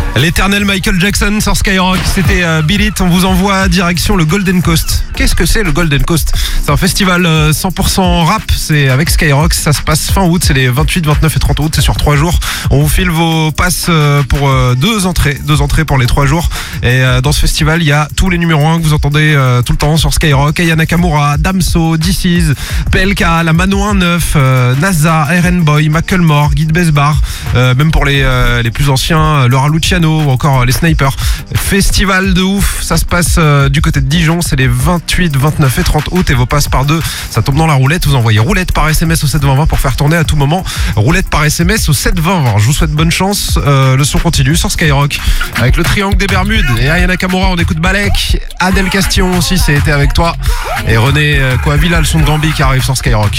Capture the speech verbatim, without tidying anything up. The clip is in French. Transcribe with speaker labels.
Speaker 1: L'éternel Michael Jackson sur Skyrock, c'était euh, Beat It. On vous envoie direction le Golden Coast. Qu'est-ce que c'est le Golden Coast? C'est un festival euh, cent pour cent rap, c'est avec Skyrock, ça se passe fin août, c'est les vingt-huit, vingt-neuf et trente août, c'est sur trois jours. On vous file vos passes euh, pour euh, deux entrées, deux entrées pour les trois jours. Et euh, dans ce festival, il y a tous les numéros un que vous entendez euh, tout le temps sur Skyrock. Aya Nakamura, Damso, D C S, P L K, la Mano un neuf, euh, NASA, R N Boy, Macklemore, Guy de Besbar, euh, même pour les, euh, les plus anciens, Laura Luciano ou encore euh, les Snipers. Festival de ouf, ça se passe euh, du côté de Dijon, c'est les vingt-huit, vingt-neuf et trente août et vos passes par deux, ça tombe dans la roulette. Vous envoyez roulette par S M S au sept vingt vingt pour faire tourner à tout moment. Roulette par S M S au sept vingt vingt. Je vous souhaite bonne chance. Euh, le son continue sur Skyrock avec le triangle des Bermudes et Aya Nakamura. On écoute Balek, Adèle Castillon aussi, c'est été avec toi. Et René euh, Coavilla, le son de Gambi qui arrive sur Skyrock.